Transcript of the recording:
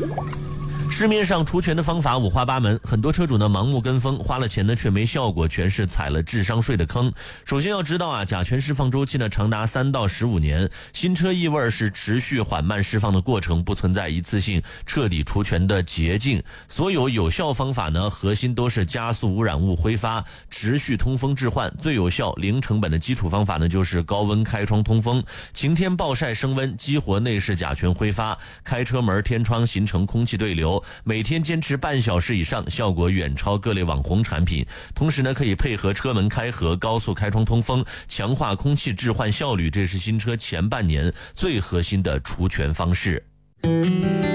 市面上除醛的方法五花八门，很多车主呢盲目跟风，花了钱呢却没效果，全是踩了智商税的坑。首先要知道啊，甲醛释放周期呢长达3到15年，新车异味是持续缓慢释放的过程，不存在一次性彻底除醛的捷径。所有有效方法呢，核心都是加速污染物挥发，持续通风置换。最有效、零成本的基础方法呢，就是高温开窗通风。晴天暴晒升温，激活内饰甲醛挥发，开车门、天窗形成空气对流。每天坚持半小时以上，效果远超各类网红产品。同时呢，可以配合车门开合、高速开窗通风，强化空气置换效率，这是新车前半年最核心的除醛方式。